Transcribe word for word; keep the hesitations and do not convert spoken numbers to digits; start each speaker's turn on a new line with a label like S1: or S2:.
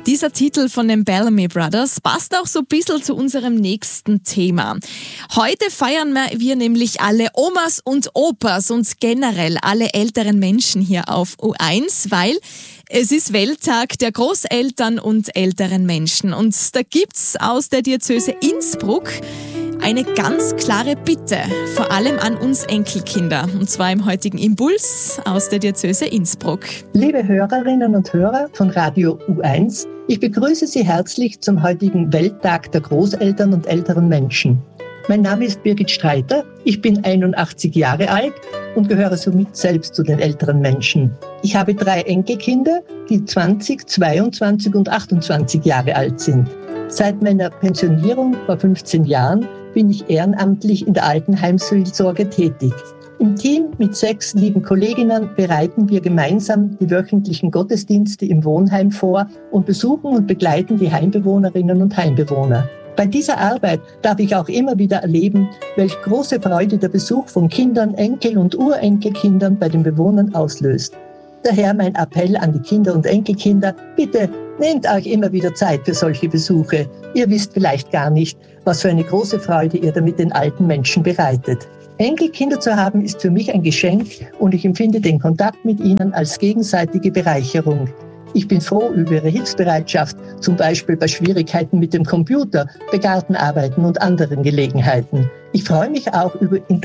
S1: Dieser Titel von den Bellamy Brothers passt auch so ein bisschen zu unserem nächsten Thema. Heute feiern wir nämlich alle Omas und Opas und generell alle älteren Menschen hier auf U eins, weil es ist Welttag der Großeltern und älteren Menschen. Und da gibt's aus der Diözese Innsbruck eine ganz klare Bitte, vor allem an uns Enkelkinder, und zwar im heutigen Impuls aus der Diözese Innsbruck.
S2: Liebe Hörerinnen und Hörer von Radio U eins, ich begrüße Sie herzlich zum heutigen Welttag der Großeltern und älteren Menschen. Mein Name ist Birgit Streiter, ich bin einundachtzig Jahre alt und gehöre somit selbst zu den älteren Menschen. Ich habe drei Enkelkinder, die zwanzig, zweiundzwanzig und achtundzwanzig Jahre alt sind. Seit meiner Pensionierung vor fünfzehn Jahren bin ich ehrenamtlich in der Altenheimseelsorge tätig. Im Team mit sechs lieben Kolleginnen bereiten wir gemeinsam die wöchentlichen Gottesdienste im Wohnheim vor und besuchen und begleiten die Heimbewohnerinnen und Heimbewohner. Bei dieser Arbeit darf ich auch immer wieder erleben, welche große Freude der Besuch von Kindern, Enkel- und Urenkelkindern bei den Bewohnern auslöst. Daher mein Appell an die Kinder und Enkelkinder: Bitte nehmt euch immer wieder Zeit für solche Besuche. Ihr wisst vielleicht gar nicht, was für eine große Freude ihr damit den alten Menschen bereitet. Enkelkinder zu haben ist für mich ein Geschenk und ich empfinde den Kontakt mit ihnen als gegenseitige Bereicherung. Ich bin froh über ihre Hilfsbereitschaft, zum Beispiel bei Schwierigkeiten mit dem Computer, bei Gartenarbeiten und anderen Gelegenheiten. Ich freue mich auch über